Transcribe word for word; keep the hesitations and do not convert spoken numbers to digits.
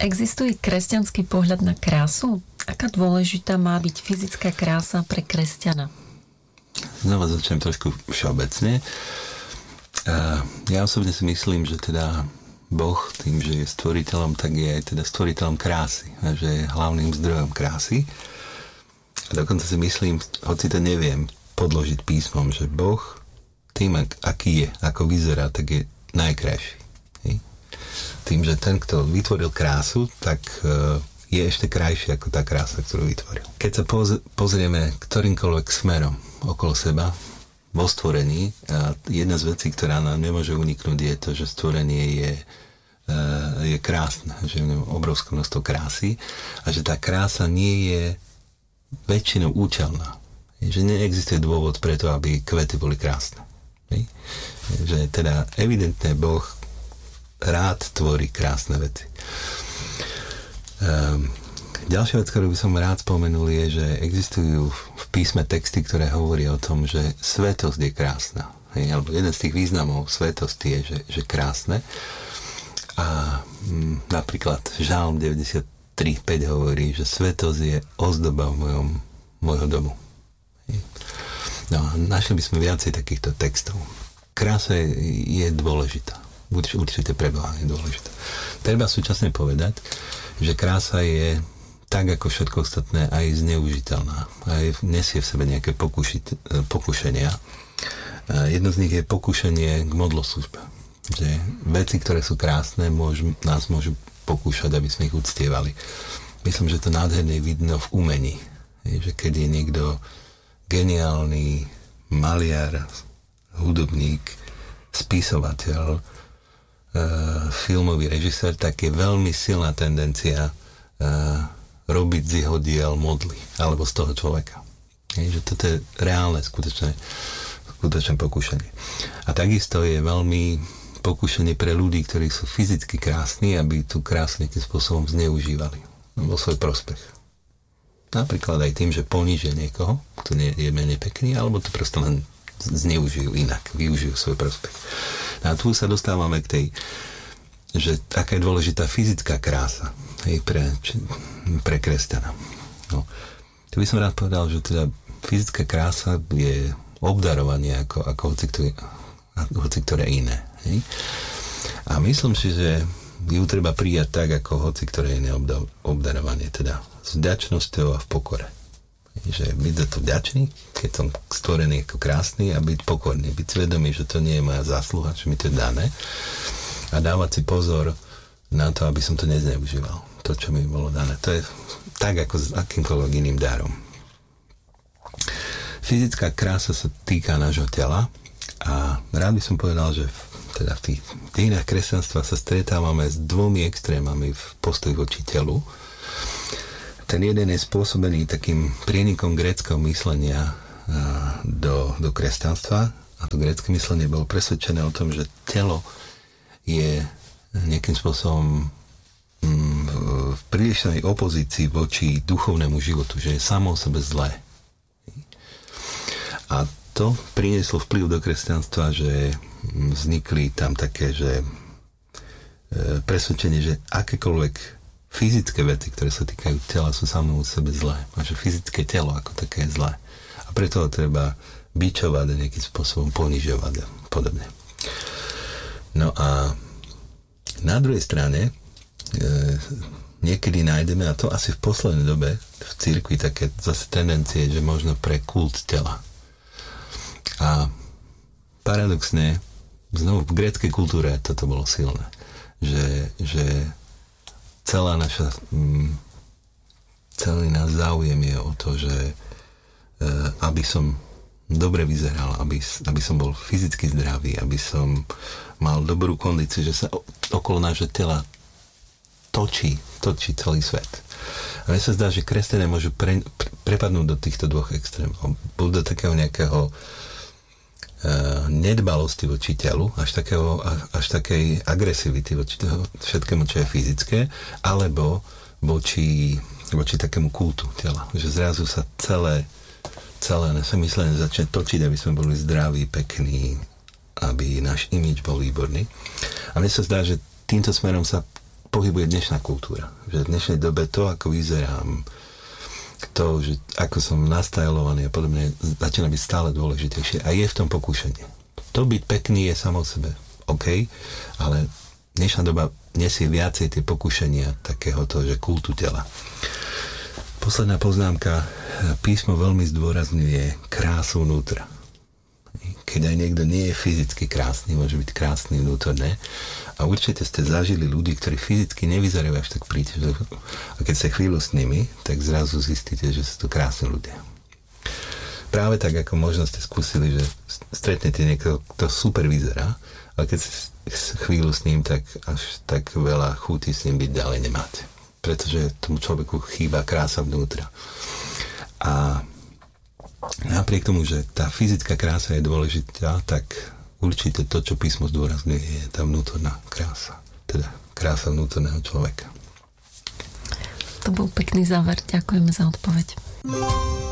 Existuje kresťanský pohľad na krásu? Aká dôležitá má byť fyzická krása pre kresťana? Znova začnem trošku všeobecne. Ja osobne si myslím, že teda Boh tým, že je stvoriteľom, tak je aj teda stvoriteľom krásy. A že je hlavným zdrojom krásy. A dokonca si myslím, hoci to neviem podložiť písmom, že Boh tým, aký je, ako vyzerá, tak je najkrajší. Hej? Tým, že ten, kto vytvoril krásu, tak je ešte krajší ako tá krása, ktorú vytvoril. Keď sa pozrieme ktorýmkoľvek smerom okolo seba, vo stvorení, a jedna z vecí, ktorá nám nemôže uniknúť, je to, že stvorenie je, je krásne, že je obrovské množstvo krásy a že tá krása nie je väčšinou účelná. Že neexistuje dôvod preto, aby kvety boli krásne. Že teda evidentne Boh rád tvorí krásne veci. Um, ďalšia vec, ktorú by som rád spomenul, je, že existujú v písme texty, ktoré hovoria o tom, že svetosť je krásna. Hej? Alebo jeden z tých významov svetosti je, že, že krásne. A m, napríklad Žalm deväťdesiattri päť hovorí, že svetosť je ozdoba v mojom, môjho domu. Hej? No a našli by sme viacej takýchto textov. Krása je, je dôležitá. Určite pre Boha je dôležitá. Treba súčasne povedať, že krása je tak ako všetko ostatné aj zneužiteľná. Aj nesie v sebe nejaké pokušit, pokušenia. Jedno z nich je pokušenie k modloslužbe. Že veci, ktoré sú krásne, môžu, nás môžu pokúšať, aby sme ich uctievali. Myslím, že to nádherne vidno v umení. Že keď je niekto geniálny maliar, hudobník, spisovateľ, filmový režisér, tak je veľmi silná tendencia uh, robiť z jeho diel modly, alebo z toho človeka. Je, že toto je reálne, skutočné, skutočné pokúšanie. A takisto je veľmi pokúšanie pre ľudí, ktorí sú fyzicky krásni, aby tú krásu nejakým spôsobom zneužívali vo svoj prospech. Napríklad aj tým, že ponížia niekoho, kto nie je menej pekný, alebo to proste len zneužijú inak, využijú svoj prospech. A tu sa dostávame k tej, že aká je dôležitá fyzická krása hej, pre, či, pre kresťana. No. Tu by som rád povedal, že teda fyzická krása je obdarovanie ako, ako hoci, ktoré, hoci ktoré iné. Hej. A myslím si, že ju treba prijať tak, ako hoci ktoré iné obdarovanie, teda s vďačnosťou a v pokore. Že byť za to vďačný, keď som stvorený ako krásny a byť pokorný, byť svedomý, že to nie je moja zásluha, že mi to je dané a dávať si pozor na to, aby som to nezneužíval. To, čo mi bolo dané. To je tak, ako s akýmkoľvek iným darom. Fyzická krása sa týka nášho tela a rád by som povedal, že v, teda v tých dejinách kresťanstva sa stretávame s dvomi extrémami v postoji voči telu. Ten jeden je spôsobený takým prienikom gréckeho myslenia do, do kresťanstva a to grécke myslenie bolo presvedčené o tom, že telo je nejakým spôsobom v prílišnej opozícii voči duchovnému životu, že je samo o sebe zlé. A to prinieslo vplyv do kresťanstva, že vznikli tam také, že presvedčenie, že akékoľvek fyzické veci, ktoré sa týkajú tela, sú samé o sebe zlé. A že fyzické telo ako také je zlé. A preto ho treba bičovať a nejakým spôsobom ponižovať a podobne. No a na druhej strane e, niekedy nájdeme, a to asi v poslednej dobe v cirkvi také zase tendencie, že možno pre kult tela. A paradoxne, znovu v gréckej kultúre toto bolo silné. Že, že celá naša celý náš záujem je o to, že aby som dobre vyzeral, aby, aby som bol fyzicky zdravý, aby som mal dobrú kondíciu, že sa okolo nášho tela točí, točí celý svet. A mne sa zdá, že kresťania môžu pre, pre, prepadnúť do týchto dvoch extrémov. Budú do takého nejakého nedbalosti voči telu, až, takého, až takej agresivity voči toho všetkému, čo je fyzické, alebo voči, voči takému kultu tela. Že zrazu sa celé, celé naše myslenie začne točiť, aby sme boli zdraví, pekní, aby náš imidž bol výborný. A mne sa zdá, že týmto smerom sa pohybuje dnešná kultúra. Že v dnešnej dobe to, ako vyzerám, to, že ako som nastajlovaný a podobne, začína byť stále dôležitejšie. A je v tom pokúšanie. To byť pekný je samo o sebe OK, ale dnešná doba nesie viacej tie pokušenia takéhoto, že kultu tela. Posledná poznámka. Písmo veľmi zdôrazňuje krásu vnútra. Keď aj niekto nie je fyzicky krásny, môže byť krásny vnútorne. A určite ste zažili ľudí, ktorí fyzicky nevyzerajú až tak príťažlivo. A keď sa chvíľu s nimi, tak zrazu zistíte, že sú to krásni ľudia. Práve tak, ako možno ste skúsili, že stretnete niekoho, kto super vyzerá, ale keď ste chvíľu s ním, tak až tak veľa chutí s ním byť ďalej nemáte. Pretože tomu človeku chýba krása vnútra. A napriek tomu, že tá fyzická krása je dôležitá, tak určite to, čo písmo zdôrazňuje, je tá vnútorná krása. Teda krása vnútorného človeka. To bol pekný záver. Ďakujeme za odpoveď.